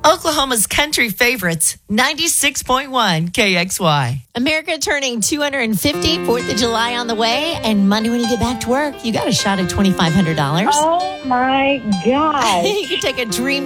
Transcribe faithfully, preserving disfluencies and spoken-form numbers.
Oklahoma's country favorites, ninety-six point one K X Y. America turning two hundred fifty, fourth of July on the way. And Monday when you get back to work, you got a shot at twenty-five hundred dollars. Oh, my God. You can take a dream